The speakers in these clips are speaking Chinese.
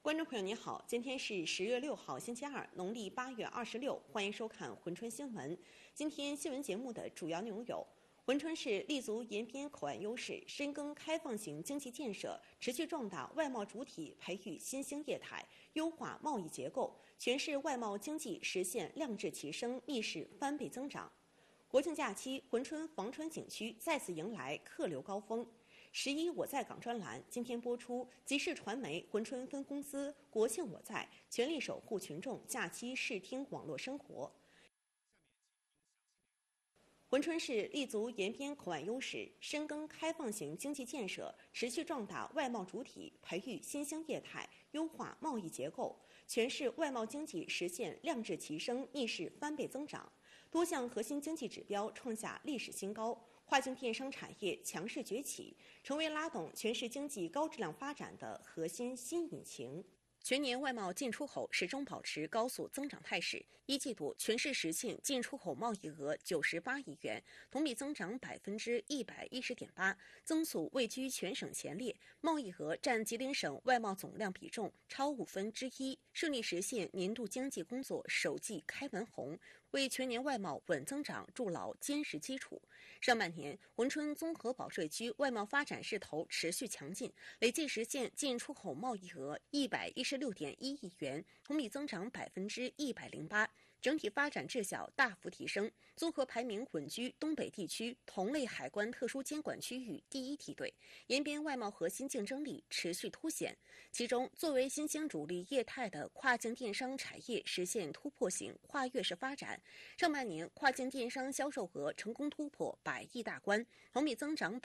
观众朋友您好，今天是10月6号，星期二，农历8月26，欢迎收看珲春新闻。今天新闻节目的主要内容有：珲春市立足延边口岸优势，深耕开放型经济建设，持续壮大外贸主体，培育新兴业态，优化贸易结构，全市外贸经济实现量质齐升，逆势翻倍增长。国庆假期，珲春防川景区再次迎来客流高峰。11我在港专栏今天播出，集市传媒珲春分公司国庆我在，全力守护群众假期视听网络生活。珲春市立足延边口岸优势，深耕开放型经济建设，持续壮大外贸主体，培育新兴业态，优化贸易结构，全市外贸经济实现量质齐升，逆势翻倍增长，多项核心经济指标创下历史新高。跨境电商产业强势崛起，成为拉动全市经济高质量发展的核心新引擎。全年外贸进出口始终保持高速增长态势，一季度全市实现进出口贸易额98亿元，同比增长110.8%，增速位居全省前列，贸易额占吉林省外贸总量比重超1/5，顺利实现年度经济工作首季开门红，为全年外贸稳增长筑牢坚实基础。上半年，珲春综合保税区外贸发展势头持续强劲，累计实现进出口贸易额116.1亿元，同比增长108%，整体发展质效大幅提升，综合排名稳居东北地区同类海关特殊监管区域第一梯队，延边外贸核心竞争力持续凸显。其中，作为新兴主力业态的跨境电商产业实现突破性跨越式发展。上半年，跨境电商销售额成功突破100亿大关，同比增长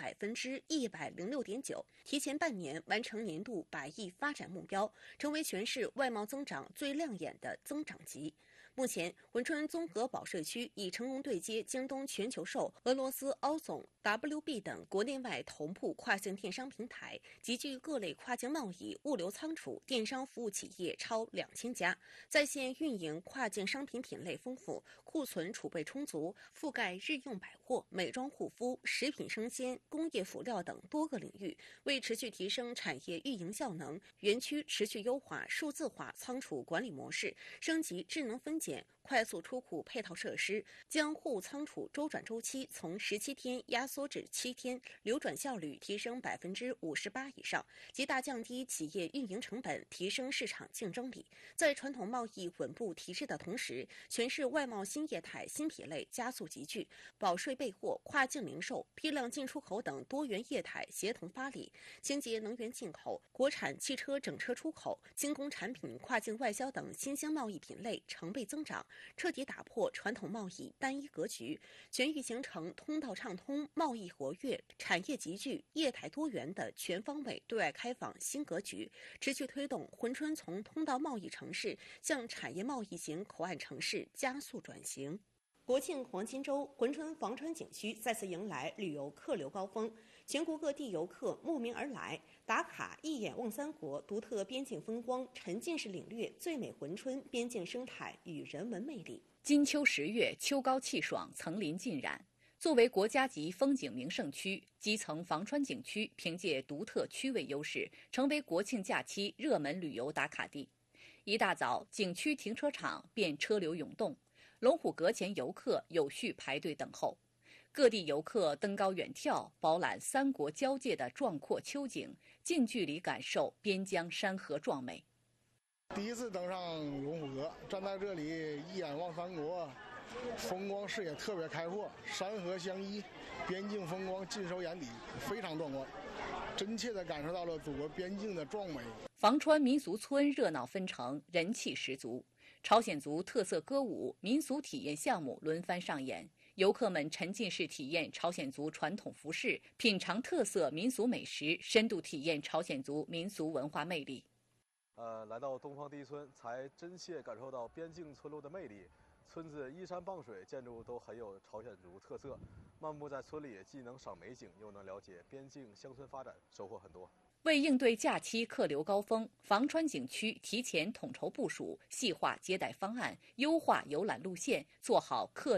106.9%，提前半年完成年度100亿发展目标，成为全市外贸增长最亮眼的增长极。目前，珲春综合保税区已成功对接京东全球售、俄罗斯欧总、WB 等国内外同步跨境电商平台，集聚各类跨境贸易、物流仓储、电商服务企业超2000家，在线运营跨境商品品类丰富，库存储备充足，覆盖日用百货、美妆护肤、食品生鲜、工业辅料等多个领域，为持续提升产业运营效能，园区持续优化数字化仓储管理模式，升级智能分拣、快速出库配套设施，将货物仓储周转周期从17天压缩至7天，流转效率提升58%以上，极大降低企业运营成本，提升市场竞争力。在传统贸易稳步提质的同时，全市外贸新业态新品类加速集聚，保税备货、跨境零售、批量进出口等多元业态协同发力，清洁能源进口、国产汽车整车出口、精工产品跨境外销等新兴贸易品类成倍增长，彻底打破传统贸易单一格局，全域形成通道畅通、贸易活跃、产业集聚、业态多元的全方位对外开放新格局，持续推动珲春从通道贸易城市向产业贸易型口岸城市加速转型。国庆黄金周，珲春防川景区再次迎来旅游客流高峰，全国各地游客慕名而来，打卡一眼望三国独特边境风光，沉浸式领略最美珲春边境生态与人文魅力。 金秋10月，秋高气爽，层林尽染。作为国家级风景名胜区，基层防川景区凭借独特区位优势，成为国庆假期热门旅游打卡地。一大早，景区停车场便车流涌动，龙虎阁前游客有序排队等候。各地游客登高远眺，饱览三国交界的壮阔秋景，近距离感受边疆山河壮美。 第一次登上龙虎阁，站在这里一眼望三国，风光视野特别开阔，山河相依，边境风光尽收眼底，非常壮观，真切地感受到了祖国边境的壮美。 防川民俗村热闹纷呈，人气十足，朝鲜族特色歌舞、民俗体验项目轮番上演，游客们沉浸式体验朝鲜族传统服饰，品尝特色民俗美食，深度体验朝鲜族民俗文化魅力。 来到东方第一村，才真切感受到边境村落的魅力。村子依山傍水，建筑都很有朝鲜族特色。漫步在村里，既能赏美景，又能了解边境乡村发展，收获很多。 为应对假期客流高峰，防川景区提前统筹部署，细化接待方案，优化游览路线，做好客